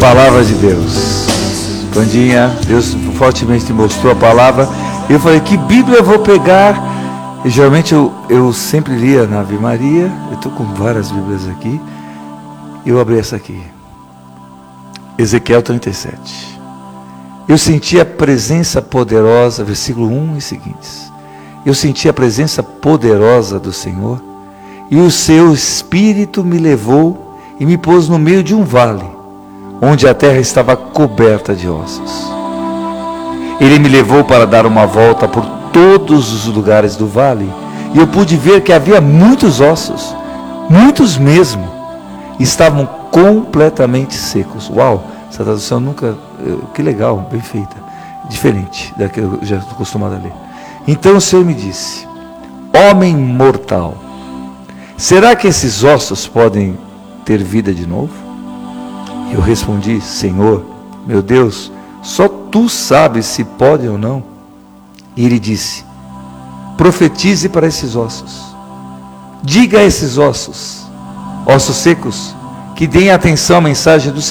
Palavra de Deus. Vandinha, Deus fortemente mostrou a palavra. Eu falei, que Bíblia eu vou pegar? E geralmente eu sempre lia na Ave Maria. Eu estou com várias Bíblias aqui. Eu abri essa aqui. Ezequiel 37. Eu senti a presença poderosa, versículo 1 e seguintes. Eu senti a presença poderosa do Senhor, e o seu Espírito me levou e me pôs no meio de um vale, onde a terra estava coberta de ossos. Ele me levou para dar uma volta por todos os lugares do vale, e eu pude ver que havia muitos ossos, muitos mesmo, estavam completamente secos. Uau, essa tradução nunca... Que legal, bem feita, diferente da que eu já estou acostumado a ler. Então o Senhor me disse: homem mortal, será que esses ossos podem ter vida de novo? Eu respondi: Senhor, meu Deus, só tu sabes se podem ou não. E ele disse: profetize para esses ossos. Diga a esses ossos, ossos secos, que deem atenção à mensagem do